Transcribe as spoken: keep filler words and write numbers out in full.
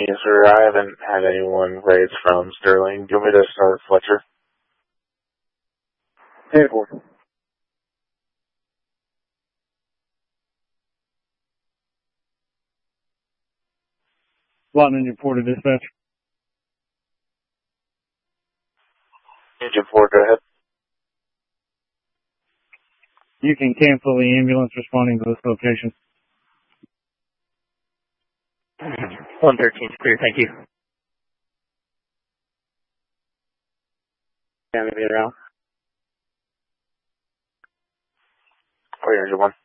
Yes, sir. I haven't had anyone raise from Sterling. Do you want me to start Fletcher? ten four. Lightning report to dispatch. Agent four, go ahead. You can cancel the ambulance responding to this location. one thirteen is clear, thank you. County around. Clear, Agent one.